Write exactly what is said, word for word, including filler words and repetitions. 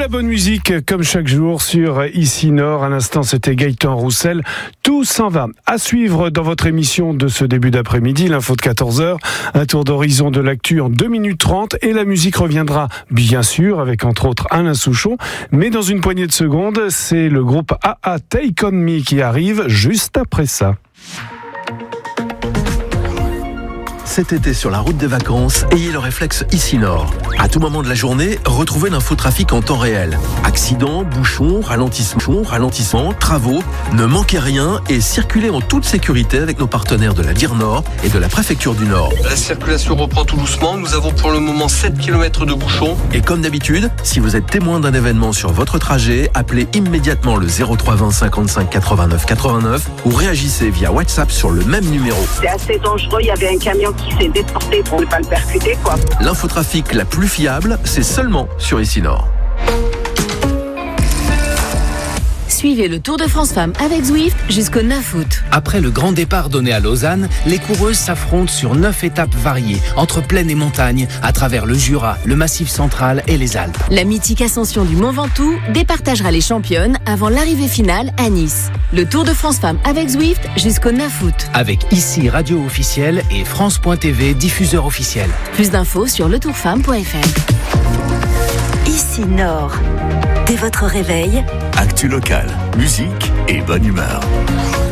la bonne musique, comme chaque jour, sur Ici Nord. À l'instant, c'était Gaëtan Roussel. Tout s'en va. À suivre dans votre émission de ce début d'après-midi, l'info de quatorze heures. Un tour d'horizon de l'actu en deux minutes trente. Et la musique reviendra, bien sûr, avec entre autres Alain Souchon. Mais dans une poignée de secondes, c'est le groupe A A Take On Me qui arrive juste après ça. Cet été sur la route des vacances, ayez le réflexe Ici Nord. À tout moment de la journée, retrouvez l'infotrafic en temps réel. Accidents, bouchons, ralentissements, ralentissements, travaux. Ne manquez rien et circulez en toute sécurité avec nos partenaires de la D I R Nord et de la Préfecture du Nord. La circulation reprend tout doucement. Nous avons pour le moment sept kilomètres de bouchons. Et comme d'habitude, si vous êtes témoin d'un événement sur votre trajet, appelez immédiatement le zéro trois vingt cinquante-cinq quatre-vingt-neuf quatre-vingt-neuf ou réagissez via WhatsApp sur le même numéro. C'est assez dangereux, il y avait un camion qui s'est déporté pour ne pas le percuter, quoi. L'infotrafic la plus fiable, c'est seulement sur Ici Nord. Suivez le Tour de France Femmes avec Zwift jusqu'au neuf août. Après le grand départ donné à Lausanne, les coureuses s'affrontent sur neuf étapes variées, entre plaine et montagne, à travers le Jura, le Massif central et les Alpes. La mythique ascension du Mont Ventoux départagera les championnes avant l'arrivée finale à Nice. Le Tour de France Femmes avec Zwift jusqu'au neuf août. Avec Ici Radio officielle et France point T V diffuseur officiel. Plus d'infos sur le tour femme point f r. Ici Nord. Dès votre réveil, actu local, musique et bonne humeur.